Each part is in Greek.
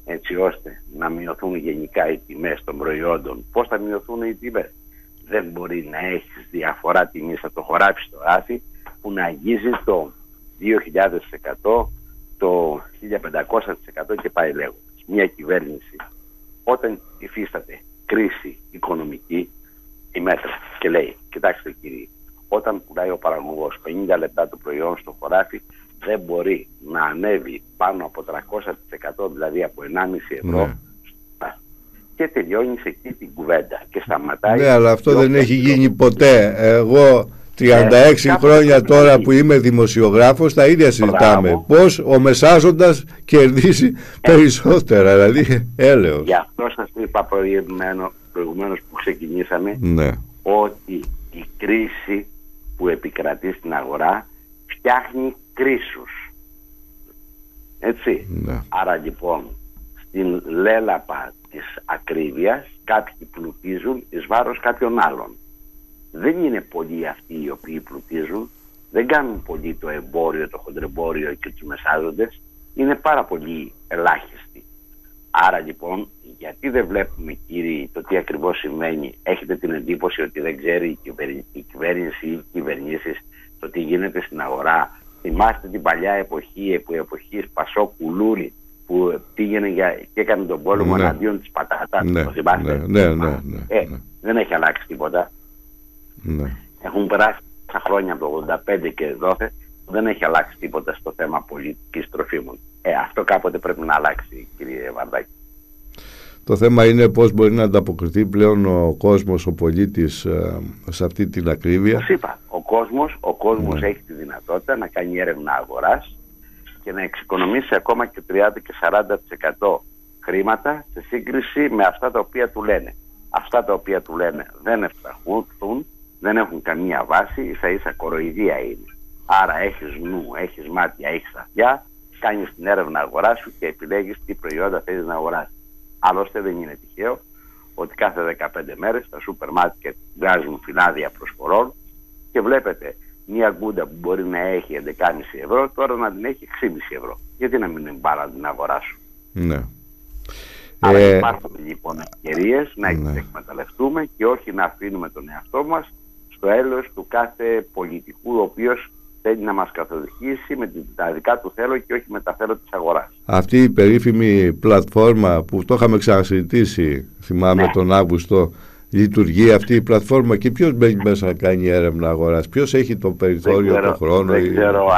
έτσι ώστε να μειωθούν γενικά οι τιμές των προϊόντων. Πώς θα μειωθούν οι τιμές? Δεν μπορεί να έχεις διαφορά τιμής από το χωράφι στο ράφι που να αγγίζει το 2.000%, το 1.500% και πάει λέγοντας. Μια κυβέρνηση όταν υφίσταται κρίση οικονομική η μέτρα και λέει, κοιτάξτε κύριοι, όταν πουλάει ο παραγωγός 50 λεπτά το προϊόν στο χωράφι, δεν μπορεί να ανέβει πάνω από 300%, δηλαδή από 1,5 ευρώ. Ναι. Και τελειώνει σε εκεί την κουβέντα και σταματάει. Ναι, αλλά αυτό δεν έχει γίνει ποτέ. Εγώ 36 χρόνια τώρα που είμαι δημοσιογράφος, τα ίδια συζητάμε. Πώς ο μεσάζοντας κερδίσει περισσότερα, δηλαδή έλεος. Γι' αυτό σας είπα προηγουμένως που ξεκινήσαμε, ότι η κρίση που επικρατεί στην αγορά φτιάχνει κρίσους. Έτσι. Άρα λοιπόν στην λέλαπα της ακρίβειας κάποιοι πλουτίζουν εις βάρος κάποιων άλλων. Δεν είναι πολλοί αυτοί οι οποίοι πλουτίζουν, δεν κάνουν πολύ το εμπόριο, το χοντρεμπόριο και τους μεσάζοντες, είναι πάρα πολύ ελάχιστοι. Άρα λοιπόν, γιατί δεν βλέπουμε κύριοι το τι ακριβώς συμβαίνει? Έχετε την εντύπωση ότι δεν ξέρει η κυβέρνηση ή οι κυβερνήσεις το τι γίνεται στην αγορά? Θυμάστε την παλιά εποχή, εποχή Πασόκου-Λούρη, που πήγαινε και έκανε τον πόλεμο εναντίον της πατάτας? Το θυμάστε? Δεν έχει αλλάξει τίποτα. Έχουν περάσει τα χρόνια από το 85 και δόθε, δεν έχει αλλάξει τίποτα στο θέμα πολιτικής τροφίμων. Αυτό κάποτε πρέπει να αλλάξει, κύριε Βαρδάκη. Το θέμα είναι πώς μπορεί να ανταποκριθεί πλέον ο κόσμος, ο πολίτης σε αυτή την ακρίβεια. Όπως είπα, ο κόσμος έχει τη δυνατότητα να κάνει έρευνα αγοράς και να εξοικονομήσει ακόμα και 30 και 40% χρήματα σε σύγκριση με αυτά τα οποία του λένε. Αυτά τα οποία του λένε δεν ευσταχούν, δεν έχουν καμία βάση, ίσα ίσα κοροϊδία είναι. Άρα έχεις νου, έχεις μάτια, έχεις αυτιά, κάνεις την έρευνα αγοράς σου και επιλέγεις τι προϊόντα θέλεις να αγοράσεις. Άλλωστε δεν είναι τυχαίο ότι κάθε 15 μέρες τα σούπερ μάρκετ βγάζουν φυλάδια προσφορών και βλέπετε μια γκούντα που μπορεί να έχει 11,5 ευρώ τώρα να την έχει 6,5 ευρώ. Γιατί να μην είναι μπάρα την αγορά σου? Ναι. Άρα υπάρχουν λοιπόν ευκαιρίες να τις εκμεταλλευτούμε και όχι να αφήνουμε τον εαυτό μας στο έλεος του κάθε πολιτικού ο οποίος θέλει να μας καθοδηγήσει με τα δικά του θέλω και όχι με τα θέλω της αγοράς. Αυτή η περίφημη πλατφόρμα που το είχαμε ξανασυζητήσει, θυμάμαι τον Αύγουστο, λειτουργεί αυτή η πλατφόρμα και ποιος μπαίνει μέσα να κάνει έρευνα αγοράς? Ποιος έχει το περιθώριο, το χρόνο? Δεν ξέρω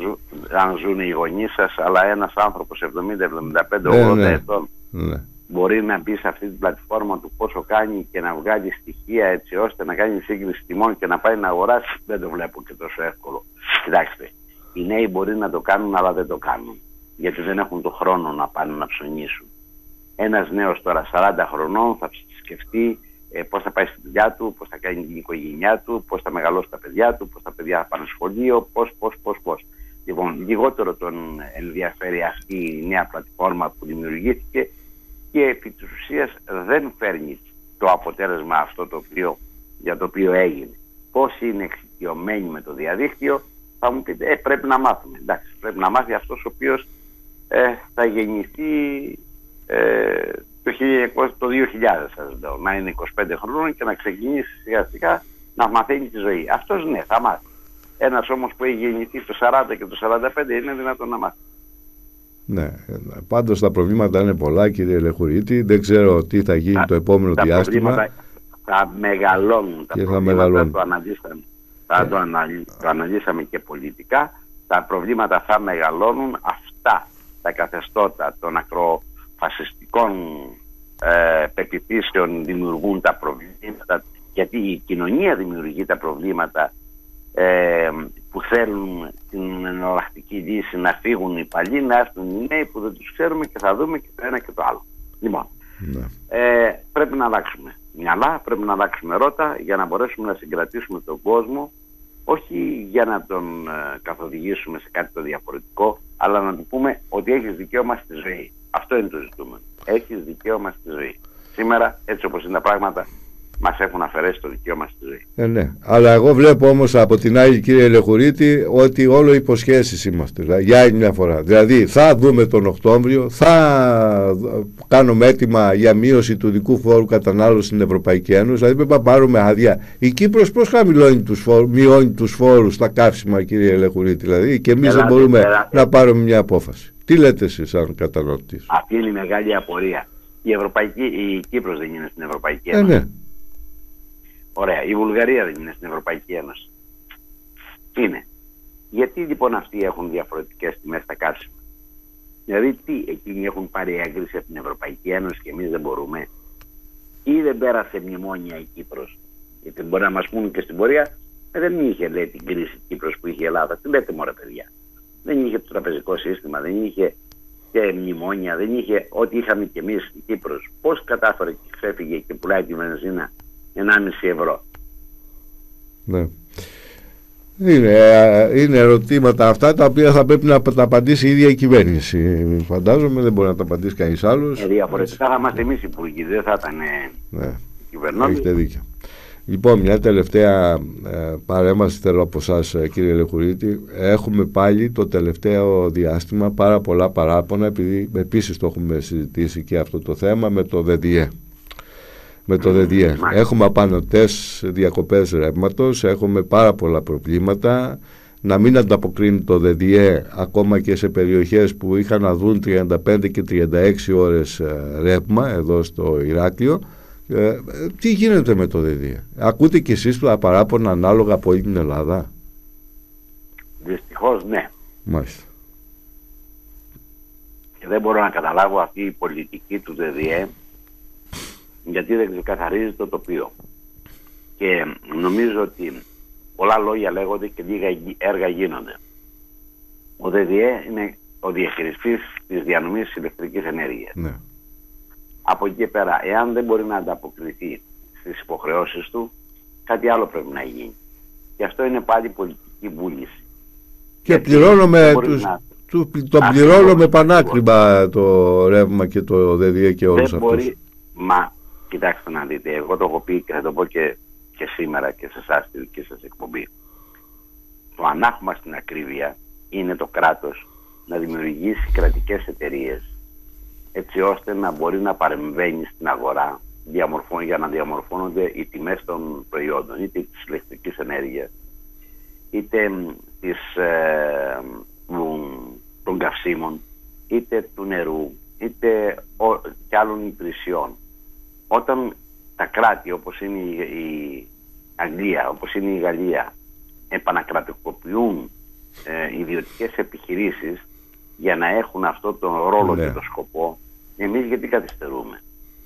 αν ζουν οι γονείς σας, αλλά ένας άνθρωπος 70, 75, 80 ετών μπορεί να μπει σε αυτή την πλατφόρμα του πόσο κάνει και να βγάλει στοιχεία έτσι ώστε να κάνει σύγκριση τιμών και να πάει να αγοράσει. Δεν το βλέπω και τόσο εύκολο. Κοιτάξτε, οι νέοι μπορεί να το κάνουν αλλά δεν το κάνουν, γιατί δεν έχουν το χρόνο να πάνε να ψωνίσουν. Ένας νέος τώρα 40 χρονών θα σκεφτεί πώς θα πάει στη δουλειά του, πώς θα κάνει την οικογένειά του, πώς θα μεγαλώσει τα παιδιά του, πώς τα παιδιά θα πάνε σχολείο, πώς. Λοιπόν, λιγότερο τον ενδιαφέρει αυτή η νέα πλατφόρμα που δημιουργήθηκε και επί της ουσίας δεν φέρνει το αποτέλεσμα αυτό για το οποίο έγινε. Όσοι είναι εξοικειωμένοι με το διαδίκτυο θα μου πείτε πρέπει να μάθουμε. Εντάξει, πρέπει να μάθει αυτός ο οποίος θα γεννηθεί το 2000 σας λέω, να είναι 25 χρόνων και να ξεκινήσει σιγά σιγά να μαθαίνει τη ζωή. Αυτός ναι, θα μάθει. Ένας όμως που έχει γεννηθεί το 40 και το 45 είναι δυνατόν να μάθει. Ναι, πάντως τα προβλήματα είναι πολλά, κύριε Λεχουρίτη. Δεν ξέρω τι θα γίνει το επόμενο διάστημα. Θα μεγαλώνουν. Και θα μεγαλώνουν. Το αναλύσαμε και πολιτικά. Τα προβλήματα θα μεγαλώνουν. Αυτά τα καθεστώτα των ακροφασιστικών πεποιθήσεων δημιουργούν τα προβλήματα, γιατί η κοινωνία δημιουργεί τα προβλήματα που θέλουν την εναλλακτική λύση, να φύγουν οι παλιοί, να έρθουν οι νέοι που δεν τους ξέρουμε και θα δούμε και το ένα και το άλλο. Λοιπόν, πρέπει να αλλάξουμε μυαλά, πρέπει να αλλάξουμε ρότα για να μπορέσουμε να συγκρατήσουμε τον κόσμο, όχι για να τον καθοδηγήσουμε σε κάτι το διαφορετικό, αλλά να του πούμε ότι έχεις δικαίωμα στη ζωή. Αυτό είναι το ζητούμενο. Έχεις δικαίωμα στη ζωή. Σήμερα, έτσι όπως είναι τα πράγματα, μας έχουν αφαιρέσει το δικαίωμα στη ζωή. Ναι. Αλλά εγώ βλέπω όμως από την άλλη, κύριε Λεχουρίτη, ότι όλο υποσχέσεις είμαστε. Δηλαδή, για άλλη μια φορά. Δηλαδή θα δούμε τον Οκτώβριο, θα κάνουμε έτοιμα για μείωση του δικού φόρου κατανάλωσης στην Ευρωπαϊκή Ένωση. Δηλαδή πρέπει να πάρουμε άδεια. Η Κύπρος πώς μειώνει τους φόρους στα καύσιμα, κύριε Λεχουρίτη? Δηλαδή και εμείς δεν μπορούμε να πάρουμε μια απόφαση. Τι λέτε εσείς σαν καταναλωτής? Αυτή είναι η μεγάλη απορία. Η Κύπρος δεν είναι στην Ευρωπαϊκή Ένωση. Ναι. Ωραία. Η Βουλγαρία δεν είναι στην Ευρωπαϊκή Ένωση. Είναι. Γιατί λοιπόν αυτοί έχουν διαφορετικές τιμές στα καύσιμα? Δηλαδή τι, εκείνοι έχουν πάρει έγκριση από την Ευρωπαϊκή Ένωση και εμείς δεν μπορούμε? Ή δεν πέρασε μνημόνια η Κύπρος? Γιατί μπορεί να μας πούν και στην πορεία, δεν είχε, λέει, την κρίση Κύπρος που είχε η Ελλάδα. Τι λέτε μωρέ παιδιά? Δεν είχε το τραπεζικό σύστημα, δεν είχε και μνημόνια, δεν είχε ό,τι είχαμε κι εμείς η Κύπρος. Πώς κατάφερε και ξέφυγε και πουλάει τη βενζίνα 1,5 ευρώ? Ναι. Είναι ερωτήματα αυτά τα οποία θα πρέπει να τα απαντήσει η ίδια η κυβέρνηση. Φαντάζομαι δεν μπορεί να τα απαντήσει κανείς άλλος. Διαφορετικά θα είμαστε εμείς υπουργοί, δεν θα ήταν κυβερνώντες. Έχετε δίκιο. Λοιπόν, μια τελευταία παρέμβαση θέλω από εσάς, κύριε Λεχουρίτη. Έχουμε πάλι το τελευταίο διάστημα πάρα πολλά παράπονα, επειδή επίσης το έχουμε συζητήσει και αυτό το θέμα με το ΔΔΕ. Έχουμε απανωτές διακοπές ρεύματος, έχουμε πάρα πολλά προβλήματα. Να μην ανταποκρίνει το ΔΔΕ ακόμα και σε περιοχές που είχαν να δουν 35 και 36 ώρες ρεύμα εδώ στο Ηράκλειο. Τι γίνεται με το ΔΔΕ? Ακούτε κι εσείς τα παράπονα ανάλογα από όλη την Ελλάδα? Δυστυχώς ναι. Μάλιστα. Και δεν μπορώ να καταλάβω αυτή η πολιτική του ΔΔΕ, γιατί δεν ξεκαθαρίζει το τοπίο. Και νομίζω ότι πολλά λόγια λέγονται και λίγα έργα γίνονται. Ο ΔΔΕ είναι ο διαχειριστής της διανομής ηλεκτρικής ενέργειας. Ναι. Από εκεί και πέρα, εάν δεν μπορεί να ανταποκριθεί στις υποχρεώσεις του, κάτι άλλο πρέπει να γίνει. Και αυτό είναι πάλι πολιτική βούληση. Και πληρώνουμε πανάκριβα το ρεύμα και το ΔΔΕ και όλους αυτούς. Μα κοιτάξτε να δείτε, εγώ το έχω πει και θα το πω και σήμερα και σε εσάς στη δική σας εκπομπή. Το ανάγχωμα στην ακρίβεια είναι το κράτος να δημιουργήσει κρατικές εταιρείες, έτσι ώστε να μπορεί να παρεμβαίνει στην αγορά για να διαμορφώνονται οι τιμές των προϊόντων, είτε της ηλεκτρικής ενέργειας, είτε των καυσίμων, είτε του νερού, είτε και άλλων υπηρεσιών. Όταν τα κράτη όπως είναι η Αγγλία, όπως είναι η Γαλλία, επανακρατικοποιούν ιδιωτικές επιχειρήσεις για να έχουν αυτό τον ρόλο και τον σκοπό, εμείς γιατί καθυστερούμε?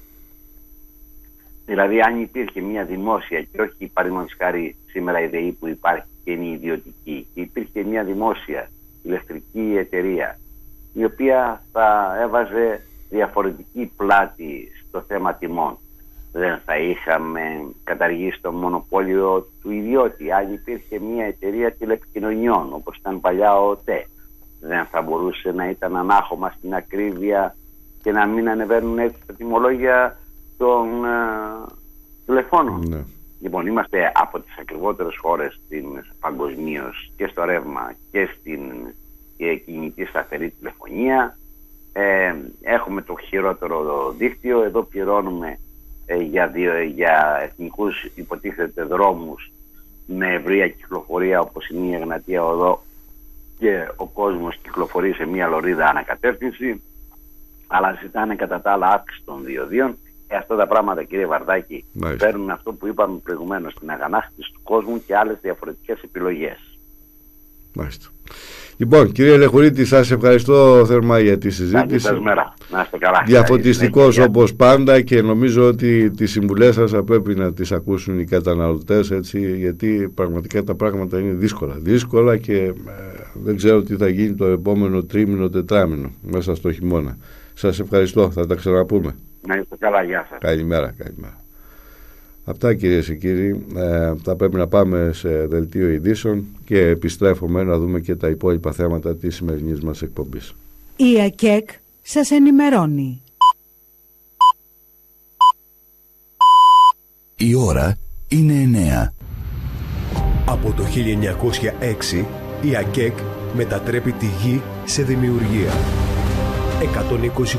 Δηλαδή αν υπήρχε μια δημόσια και όχι παραδείγματος χάρη σήμερα η ΔΕΗ που υπάρχει και είναι ιδιωτική, και υπήρχε μια δημόσια ηλεκτρική εταιρεία η οποία θα έβαζε διαφορετική πλάτη στο θέμα τιμών, δεν θα είχαμε καταργήσει το μονοπόλιο του ιδιώτη? Αν υπήρχε μια εταιρεία τηλεπικοινωνιών όπως ήταν παλιά ο ΟΤΕ, δεν θα μπορούσε να ήταν ανάχωμα στην ακρίβεια και να μην ανεβαίνουν έτσι τα τιμολόγια των τηλεφώνων? Ναι. Λοιπόν, είμαστε από τις ακριβότερες χώρες παγκοσμίως και στο ρεύμα και στην κινητή σταθερή τηλεφωνία. Έχουμε το χειρότερο δίκτυο. Εδώ πληρώνουμε για εθνικούς υποτίθεται δρόμους με ευρεία κυκλοφορία όπως είναι η Εγνατία Οδό, και ο κόσμος κυκλοφορεί σε μια λωρίδα ανακατεύθυνση, αλλά ζητάνε κατά τα άλλα αύξηση των διοδίων. Αυτά τα πράγματα, κύριε Βαρδάκη, παίρνουν αυτό που είπαμε προηγουμένως, την αγανάκτηση του κόσμου και άλλες διαφορετικές επιλογές. Μάλιστα. Λοιπόν, κύριε Λεχουρίτη, σας ευχαριστώ θερμά για τη συζήτηση. Να είστε καλά. Διαφωτιστικός όπως πάντα, και νομίζω ότι τις συμβουλές σας θα πρέπει να τις ακούσουν οι καταναλωτές, έτσι, γιατί πραγματικά τα πράγματα είναι δύσκολα και δεν ξέρω τι θα γίνει το επόμενο τρίμηνο, τετράμηνο μέσα στο χειμώνα. Σας ευχαριστώ, θα τα ξαναπούμε. Να είστε καλά, γεια σας. Καλημέρα. Αυτά, κυρίες και κύριοι, θα πρέπει να πάμε σε δελτίο ειδήσεων και επιστρέφουμε να δούμε και τα υπόλοιπα θέματα της σημερινής μας εκπομπής. Η ΑΚΕΚ σας ενημερώνει. Η ώρα είναι 9. Από το 1906 η ΑΚΕΚ μετατρέπει τη γη σε δημιουργία. 120